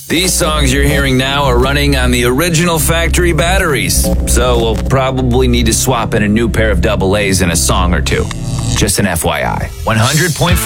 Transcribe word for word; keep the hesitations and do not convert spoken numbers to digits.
These songs you're hearing now are running on the original factory batteries, so we'll probably need to swap in a new pair of double A's in a song or two. Just an F Y I. one hundred point five